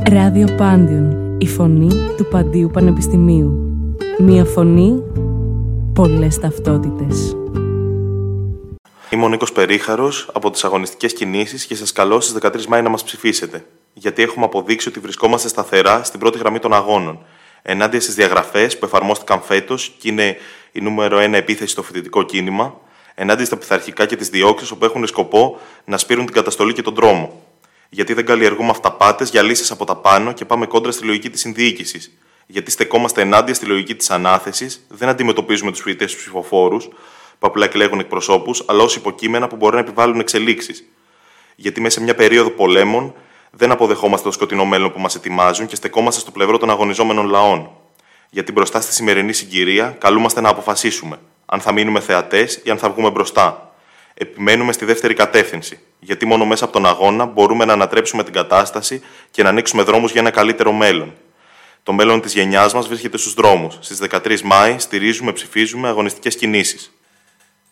Ράδιο Πάντιον, η φωνή του Παντίου Πανεπιστημίου. Μία φωνή, πολλές ταυτότητες. Είμαι ο Νίκος Περίχαρος από τις Αγωνιστικές Κινήσεις και σας καλώ στις 13 Μάη να μας ψηφίσετε. Γιατί έχουμε αποδείξει ότι βρισκόμαστε σταθερά στην πρώτη γραμμή των αγώνων. Ενάντια στις διαγραφές που εφαρμόστηκαν φέτος και είναι η νούμερο 1 επίθεση στο φοιτητικό κίνημα, ενάντια στα πειθαρχικά και τις διώξεις που έχουν σκοπό να σπείρουν την καταστολή και τον δρόμο. Γιατί δεν καλλιεργούμε αυταπάτες για λύσεις από τα πάνω και πάμε κόντρα στη λογική της συνδιοίκησης. Γιατί στεκόμαστε ενάντια στη λογική της ανάθεσης, δεν αντιμετωπίζουμε τους φοιτητές τους ψηφοφόρους, που απλά εκλέγουν εκπροσώπους, αλλά ως υποκείμενα που μπορεί να επιβάλλουν εξελίξεις. Γιατί μέσα σε μια περίοδο πολέμων δεν αποδεχόμαστε το σκοτεινό μέλλον που μας ετοιμάζουν και στεκόμαστε στο πλευρό των αγωνιζόμενων λαών. Γιατί μπροστά στη σημερινή συγκυρία καλούμαστε να αποφασίσουμε αν θα μείνουμε θεατές ή αν θα βγούμε μπροστά. Επιμένουμε στη δεύτερη κατεύθυνση, γιατί μόνο μέσα από τον αγώνα μπορούμε να ανατρέψουμε την κατάσταση και να ανοίξουμε δρόμους για ένα καλύτερο μέλλον. Το μέλλον της γενιάς μας βρίσκεται στους δρόμους. Στις 13 Μάη στηρίζουμε, ψηφίζουμε αγωνιστικές κινήσεις.